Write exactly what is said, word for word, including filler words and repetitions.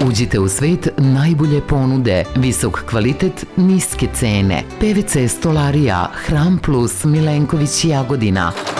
Uđite u svet najbolje ponude, visok kvalitet, niske cene. P V C stolarija, Hram Plus, Milenković, Jagodina.